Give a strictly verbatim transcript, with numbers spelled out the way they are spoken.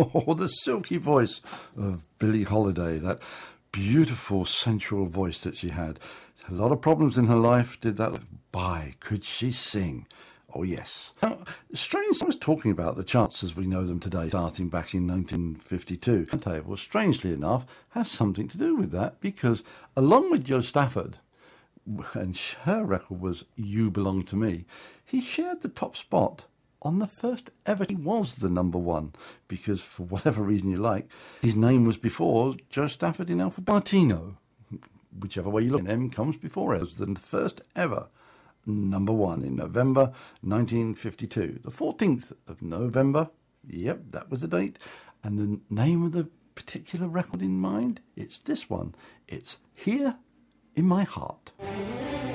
Oh, the silky voice of Billie Holiday, that beautiful sensual voice that she had. A lot of problems in her life. Did that? By could she sing? Oh, yes. Now, strange, I was talking about the charts as we know them today, starting back in nineteen fifty-two. Well, strangely enough, has something to do with that, because along with Joe Stafford, and her record was You Belong to Me, he shared the top spot on the first ever. He was the number one, because for whatever reason you like, his name was before Joe Stafford in alphabet. Martino, whichever way you look, M comes before it. It was the first ever number one in November nineteen fifty-two. The fourteenth of November, yep, that was the date. And the name of the particular record in mind, it's this one. It's Here in My Heart.